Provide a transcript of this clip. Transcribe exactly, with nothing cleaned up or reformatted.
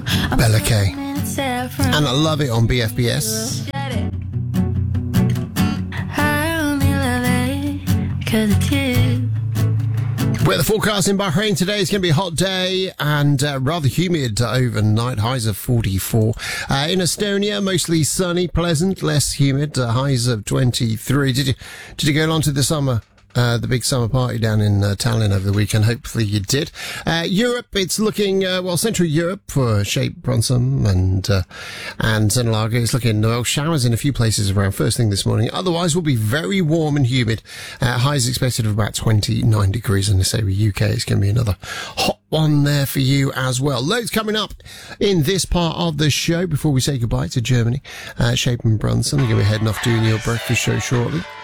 Bella K. And I love it on B F B S. I only love it 'cause it's you. Weather forecast in Bahrain today is going to be a hot day and uh, rather humid overnight. Highs of forty-four. Uh, in Estonia, mostly sunny, pleasant, less humid. Uh, highs of twenty-three. Did you did you go along to the summer? Uh, the big summer party down in uh, Tallinn over the weekend. Hopefully you did. Uh, Europe, it's looking, uh, well, Central Europe for Shape, Bronsum and, uh, and Zenalaga. It's looking, well, showers in a few places around first thing this morning. Otherwise, will be very warm and humid. Uh, highs expected of about twenty-nine degrees. And they say with U K, it's going to be another hot one there for you as well. Loads coming up in this part of the show before we say goodbye to Germany. Uh, Shape and Brunson are going to be heading off doing your breakfast show shortly.